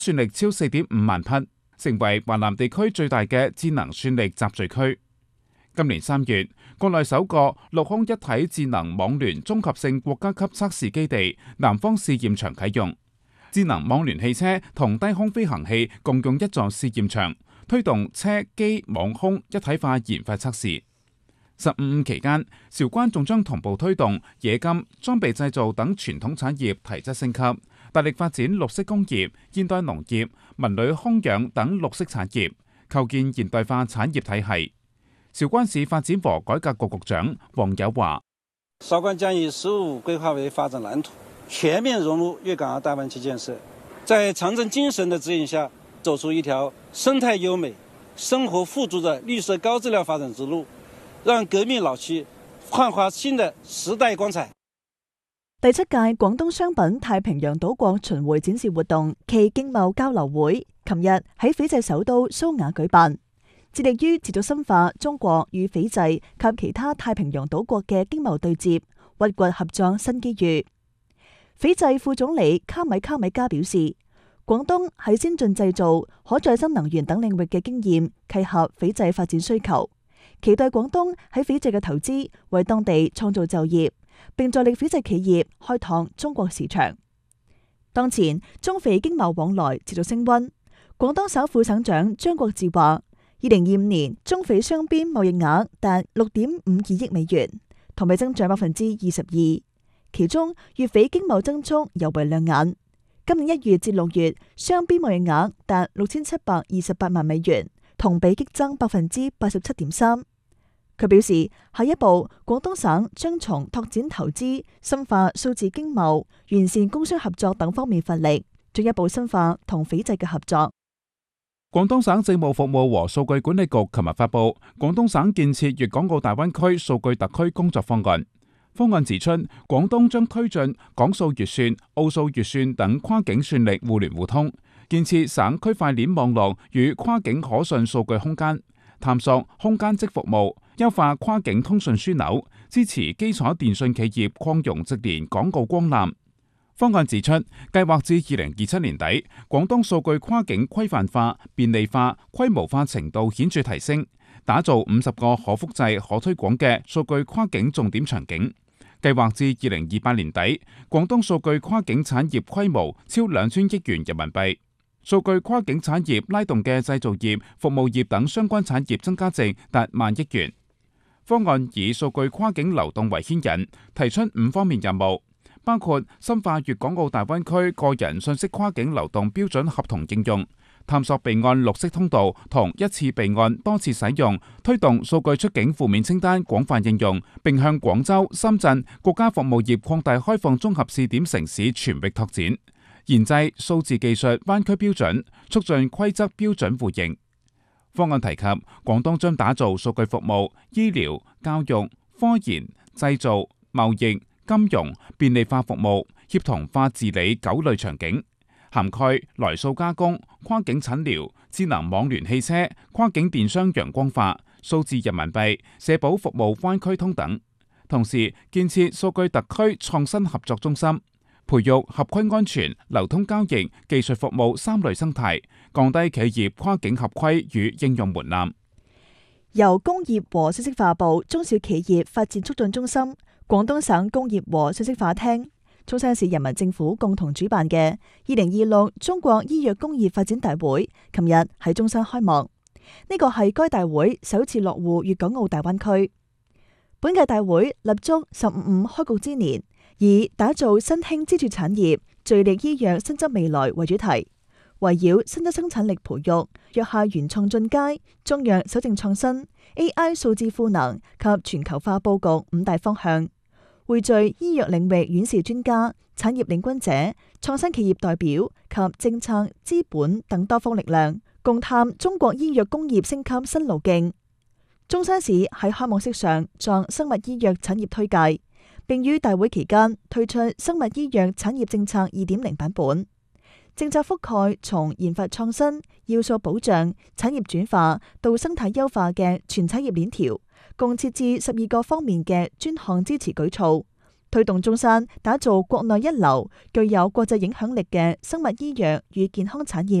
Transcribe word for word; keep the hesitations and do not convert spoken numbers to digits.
算力超四點五萬匹，成為華南地區最大嘅智能算力集聚區。今年三月，國內首個陸空一體智能網聯綜合性國家級測試基地南方試驗場啟用，智能網聯汽車同低空飛行器共用一座試驗場，推動車機網空一體化研發測試。十五五期間，韶關仲將同步推動冶金、裝備製造等傳統產業提質升級，大力發展綠色工業、現代農業、文旅空氧等綠色產業，構建現代化產業體系。韶關市發展和改革局局長黃友華： 韶關將以“十五”規劃為發展藍圖，全面融入粵港澳大灣區建設，在長征精神的指引下，走出一條生態優美、生活富足的綠色高質量發展之路，讓革命老區煥發新的時代光彩。 第七屆廣東商品太平洋島國巡迴展示活動暨經貿交流會，琴日喺斐濟首都蘇瓦舉辦。致力於持續深化中國與斐濟及其他太平洋島國嘅經貿對接，挖掘合作新機遇。斐濟副總理卡米卡米加表示，廣東喺先進製造、可再生能源等領域嘅經驗契合斐濟發展需求，期待廣東喺斐濟嘅投資為當地創造就業，並助力斐濟企業開拓中國市場。當前中斐經貿往來持續升溫，廣東省副省長張國志話，二零二五年中斐雙邊貿易額達六點五二億美元，同比增長百分之二十二。其中粵斐經貿增速尤為亮眼。今年一月至六月，雙邊貿易額達六千七百二十八萬美元，同比激增百分之八十七點三。佢表示，下一步廣東省將從拓展投資、深化數字經貿、完善工商合作等方面發力，進一步深化同斐濟嘅合作。 廣東省政務服務和數據管理局琴日發布《廣東省建設粵港澳大灣區數據特區工作方案》。方案指出，廣東將推進港數粵算、澳數粵算等跨境算力互聯互通，建設省區塊鏈網絡與跨境可信數據空間，探索空間即服務，優化跨境通訊樞紐，支持基礎電信企業擴容直連港澳光纜。方案指出，計劃至二零二七年底，廣東數據跨境規範化、便利化、規模化程度顯著提升，打造五十個可複製、可推廣嘅數據跨境重點場景。計劃至二零二八年底，廣東數據跨境產業規模超兩千億元人民幣。數據跨境產業拉動嘅製造業、服務業等相關產業增加值達萬億元。方案以數據跨境流動為牽引，提出五方面任務。包括深化粵港澳大灣區個人信息跨境流動標準合同應用，探索備案綠色通道同一次備案多次使用，推動數據出境負面清單廣泛應用，並向廣州、深圳國家服務業擴大開放綜合試點城市全域拓展，研製數字技術灣區標準，促進規則標準互認。方案提及，廣東將打造數據服務、醫療、教育、科研、製造、貿易、金融便利化服務協同化治理九類場景，涵蓋來數加工、跨境診療、智能網聯汽車、跨境電商陽光化、數字人民幣、社保服務灣區通等。同時建設數據特區創新合作中心，培育合規安全、流通交易、技術服務三類生態，降低企業跨境合規與應用門檻。 由工業和信息化部中小企業發展促進中心、廣東省工業和信息化廳、中山市人民政府共同主辦嘅二零二六中國醫藥工業發展大會，琴日喺中山開幕。呢個係該大會首次落戶粵港澳大灣區。本屆大會立足十五五開局之年，以打造新興支柱產業、聚力醫藥新質未來為主題，圍繞新質生產力培育、藥械原創進階、中藥守正創新、A I 數字賦能及全球化佈局五大方向，匯聚醫藥領域院士專家、產業領軍者、創新企業代表及政策、資本等多方力量，共探中國醫藥工業升級新路徑。中山市喺開幕式上作生物醫藥產業推介，並於大會期間推出生物醫藥產業政策二點零版本。政策覆蓋從研發創新、要素保障、產業轉化到生態優化嘅全產業鏈條，共設置十二個方面嘅專項支持舉措， 推動中山打造國內一流、具有國際影響力嘅生物醫藥與健康產業